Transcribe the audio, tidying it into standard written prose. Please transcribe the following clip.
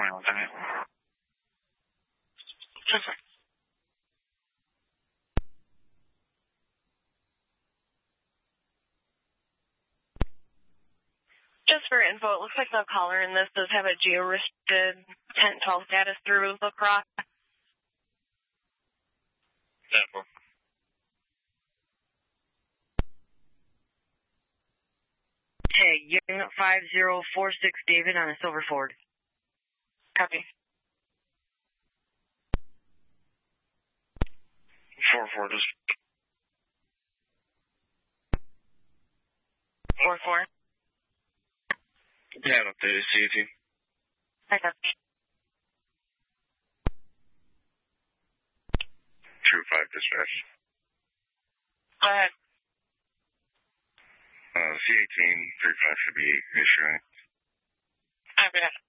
fine with that. Okay. Just for info, it looks like the caller in this does have a geo-restricted 1012 status through La Crosse. Example. Hey, Unit 5046 David on a Silver Ford. Copy. 4-4, just... 4-4. Yeah, updated CAT. I copy. True 5 dispatch. Go ahead. C18 35 should be issuing. Copy that.